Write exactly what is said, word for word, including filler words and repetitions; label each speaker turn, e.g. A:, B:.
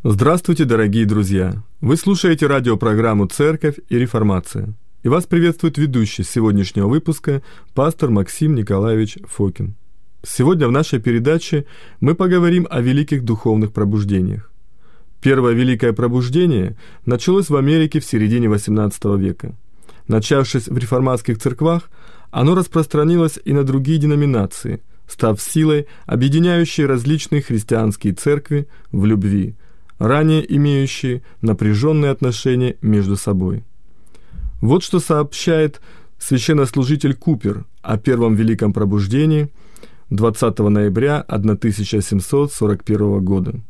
A: Здравствуйте, дорогие друзья! Вы слушаете радиопрограмму «Церковь и реформация». И вас приветствует ведущий сегодняшнего выпуска пастор Максим Николаевич Фокин. Сегодня в нашей передаче мы поговорим о великих духовных пробуждениях. Первое великое пробуждение началось в Америке в середине восемнадцатого века. Начавшись в реформатских церквах, оно распространилось и на другие деноминации, став силой, объединяющей различные христианские церкви в любви, ранее имеющие напряженные отношения между собой. Вот что сообщает священнослужитель Купер о первом великом пробуждении двадцатого ноября тысяча семьсот сорок первого года.